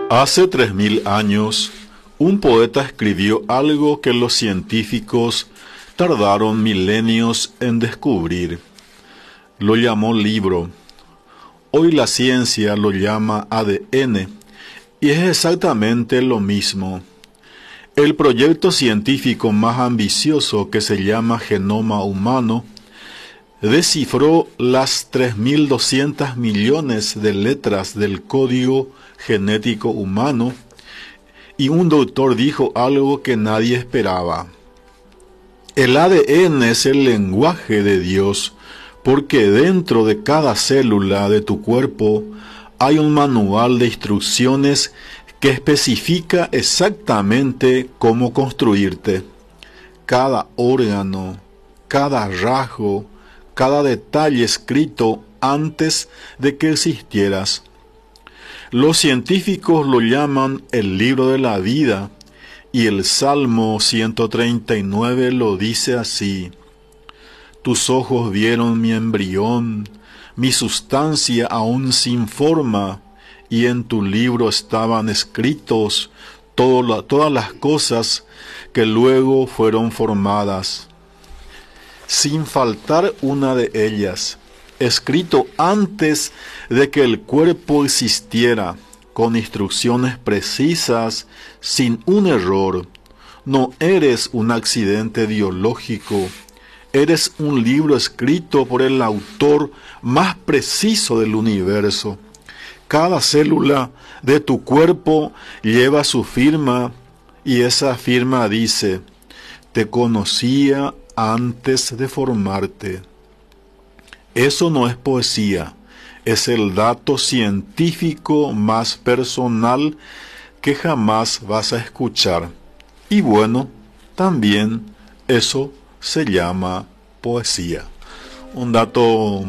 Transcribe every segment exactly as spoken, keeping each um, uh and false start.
Hace tres mil años, un poeta escribió algo que los científicos tardaron milenios en descubrir. Lo llamó libro. Hoy la ciencia lo llama A D N, y es exactamente lo mismo. El proyecto científico más ambicioso, que se llama Genoma Humano, descifró las tres mil doscientos millones de letras del código genético humano, y un doctor dijo algo que nadie esperaba. El A D N es el lenguaje de Dios, porque dentro de cada célula de tu cuerpo hay un manual de instrucciones que especifica exactamente cómo construirte. Cada órgano, cada rasgo, cada detalle escrito antes de que existieras. Los científicos lo llaman el libro de la vida, y el Salmo ciento treinta y nueve lo dice así: Tus ojos vieron mi embrión, mi sustancia aún sin forma, y en tu libro estaban escritos todo la, todas las cosas que luego fueron formadas, sin faltar una de ellas, escrito antes de que el cuerpo existiera, con instrucciones precisas, sin un error. No eres un accidente biológico, eres un libro escrito por el autor más preciso del universo. Cada célula de tu cuerpo lleva su firma, y esa firma dice: te conocía antes de formarte. Eso no es poesía, es el dato científico más personal que jamás vas a escuchar. Y bueno, también eso se llama poesía. Un dato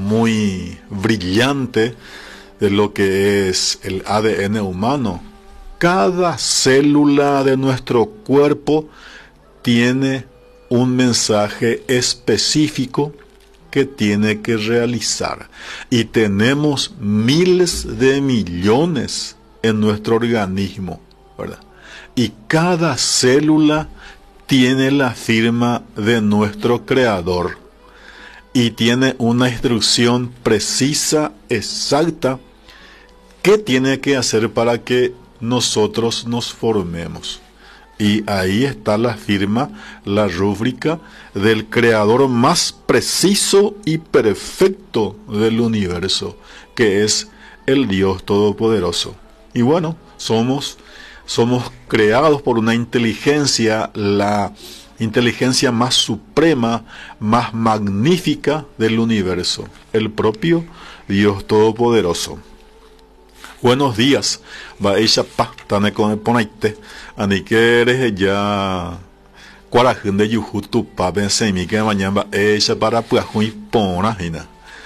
muy brillante de lo que es el A D N humano. Cada célula de nuestro cuerpo tiene un mensaje específico que tiene que realizar, y tenemos miles de millones en nuestro organismo, ¿verdad? Y cada célula tiene la firma de nuestro creador y tiene una instrucción precisa, exacta, qué tiene que hacer para que nosotros nos formemos. Y ahí está la firma, la rúbrica del creador más preciso y perfecto del universo, que es el Dios Todopoderoso. Y bueno, somos, somos creados por una inteligencia, la inteligencia más suprema, más magnífica del universo, el propio Dios Todopoderoso. Buenos días, va ella pa, tane con el ponaite, ani que eres ya cuarajun de yujutu pa, pensé mi que mañana va ella para puajuy pona, hina.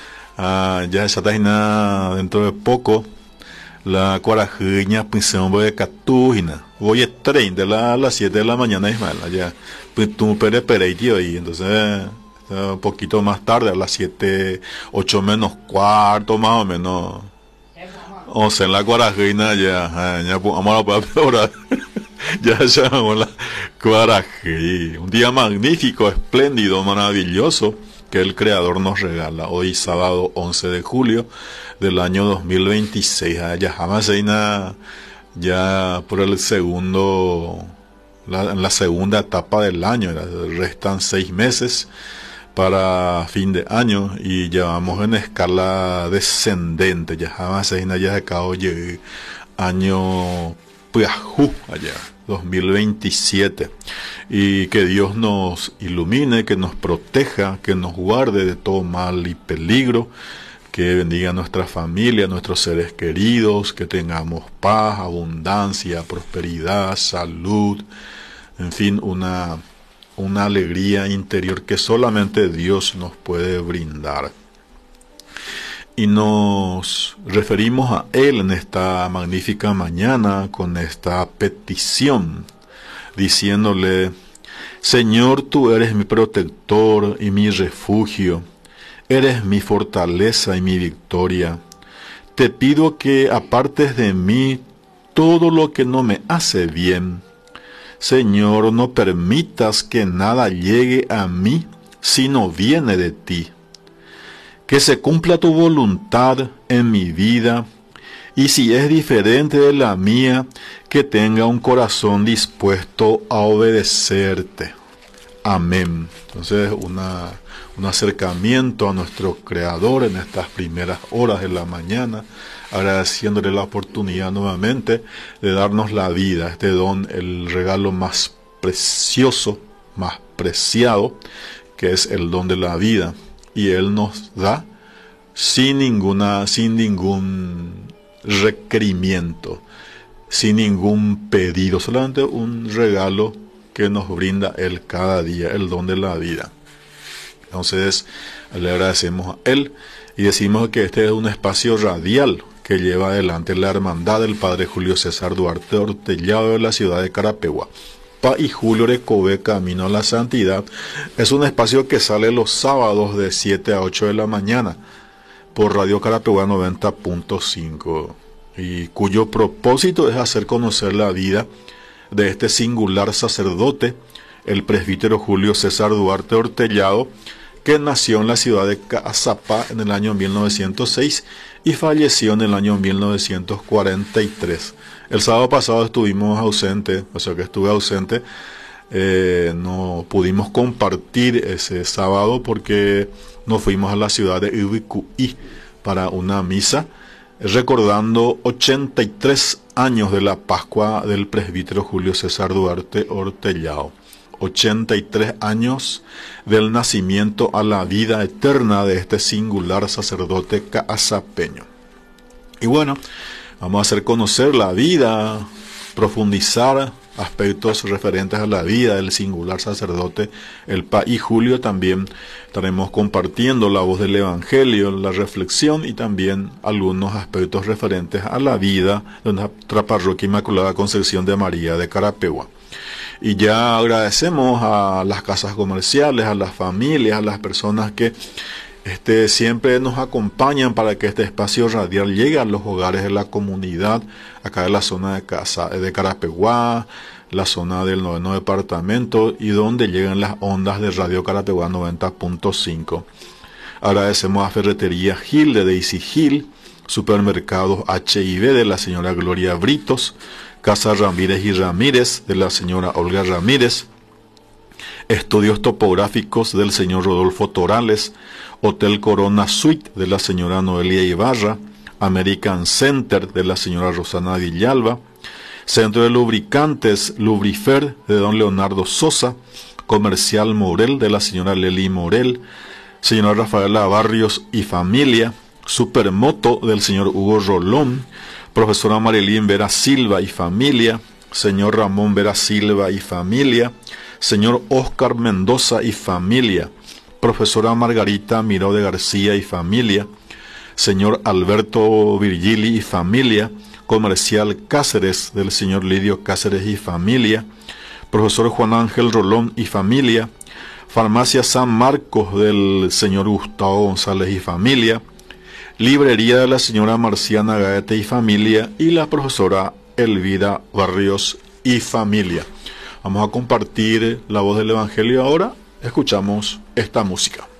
Ah, ya está hina dentro de poco, la cuarajuña pinción voy a catu, hina. Voy a tren de la, a las siete de la mañana, Ismael, ya, pues tú pere pere tío ahí, entonces, un poquito más tarde, a las siete, ocho menos cuarto, más o menos. O sea, en la cuarajina ya, ya vamos a ahora, ya llamamos la cuarají. Un día magnífico, espléndido, maravilloso, que el Creador nos regala. Hoy sábado once de julio del año dos mil veintiséis. Ya jamás ya por el segundo, la, en la segunda etapa del año, restan seis meses para fin de año, y llevamos en escala descendente. Ya jamás ya acabó el año Puyajú allá, dos mil veintisiete, y que Dios nos ilumine, que nos proteja, que nos guarde de todo mal y peligro, que bendiga a nuestra familia, a nuestros seres queridos, que tengamos paz, abundancia, prosperidad, salud, en fin, una una alegría interior que solamente Dios nos puede brindar. Y nos referimos a Él en esta magnífica mañana con esta petición, diciéndole: Señor, tú eres mi protector y mi refugio, eres mi fortaleza y mi victoria. Te pido que apartes de mí todo lo que no me hace bien. Señor, no permitas que nada llegue a mí si no viene de ti. Que se cumpla tu voluntad en mi vida, y si es diferente de la mía, que tenga un corazón dispuesto a obedecerte. Amén. Entonces, una, un acercamiento a nuestro Creador en estas primeras horas de la mañana, agradeciéndole la oportunidad nuevamente de darnos la vida, este don, el regalo más precioso, más preciado, que es el don de la vida. Y Él nos da sin ninguna, sin ningún requerimiento, sin ningún pedido, solamente un regalo que nos brinda Él cada día, el don de la vida. Entonces, le agradecemos a Él y decimos que este es un espacio radial que lleva adelante la hermandad del Padre Julio César Duarte Ortellado de la ciudad de Carapeguá. Pa y Julio Recové, Camino a la Santidad. Es un espacio que sale los sábados de siete a ocho de la mañana por Radio Carapeguá noventa punto cinco, y cuyo propósito es hacer conocer la vida de este singular sacerdote, el presbítero Julio César Duarte Ortellado, que nació en la ciudad de Caazapá en el año mil novecientos seis y falleció en el año mil novecientos cuarenta y tres. El sábado pasado estuvimos ausentes, o sea que estuve ausente, eh, no pudimos compartir ese sábado porque nos fuimos a la ciudad de Ubicuí para una misa, recordando ochenta y tres años de la Pascua del presbítero Julio César Duarte Ortellado. ochenta y tres años del nacimiento a la vida eterna de este singular sacerdote caazapeño. Y bueno, vamos a hacer conocer la vida, profundizar aspectos referentes a la vida del singular sacerdote, el Pa y Julio. También estaremos compartiendo la voz del Evangelio, la reflexión y también algunos aspectos referentes a la vida de nuestra parroquia Inmaculada Concepción de María de Carapeguá. Y ya agradecemos a las casas comerciales, a las familias, a las personas que este, siempre nos acompañan para que este espacio radial llegue a los hogares de la comunidad, acá de la zona de, casa, de Carapeguá, la zona del noveno departamento, y donde llegan las ondas de Radio Carapeguá noventa punto cinco. Agradecemos a Ferretería Gil de Daisy Gil, Supermercados H I B de la señora Gloria Britos, Casa Ramírez y Ramírez de la señora Olga Ramírez, Estudios Topográficos del señor Rodolfo Torales, Hotel Corona Suite de la señora Noelia Ibarra, American Center de la señora Rosana Villalba, Centro de Lubricantes Lubrifer de don Leonardo Sosa, Comercial Morel de la señora Leli Morel, señora Rafaela Barrios y familia, Supermoto del señor Hugo Rolón, profesora Marilyn Vera Silva y familia, señor Ramón Vera Silva y familia, señor Oscar Mendoza y familia, profesora Margarita Miró de García y familia, señor Alberto Virgili y familia, comercial Cáceres del señor Lidio Cáceres y familia, profesor Juan Ángel Rolón y familia, farmacia San Marcos del señor Gustavo González y familia, librería de la señora Marciana Gaete y familia, y la profesora Elvira Barrios y familia. Vamos a compartir la voz del Evangelio ahora. Escuchamos esta música.